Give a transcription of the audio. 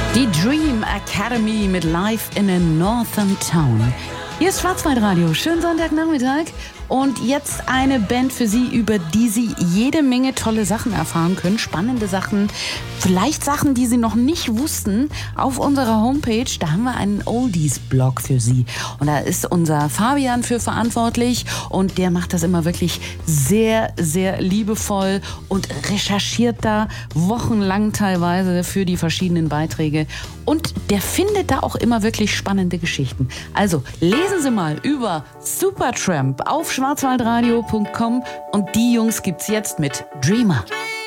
Die Dream Academy mit Live in a Northern Town. Hier ist Schwarzwaldradio. Schönen Sonntagnachmittag. Und jetzt eine Band für Sie, über die Sie jede Menge tolle Sachen erfahren können. Spannende Sachen, vielleicht Sachen, die Sie noch nicht wussten. Auf unserer Homepage, da haben wir einen Oldies-Blog für Sie. Und da ist unser Fabian für verantwortlich. Und der macht das immer wirklich sehr, sehr liebevoll und recherchiert da wochenlang teilweise für die verschiedenen Beiträge. Und der findet da auch immer wirklich spannende Geschichten. Also lesen Sie mal über Supertramp auf schwarzwaldradio.com und die Jungs gibt's jetzt mit Dreamer.